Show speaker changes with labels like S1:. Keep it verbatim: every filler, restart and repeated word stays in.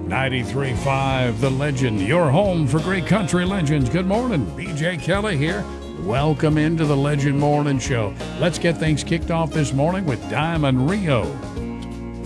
S1: ninety-three point five The Legend, your home for great country legends. Good morning, B J Kelly here. Welcome into the Legend Morning Show. Let's get things kicked off this morning with Diamond Rio.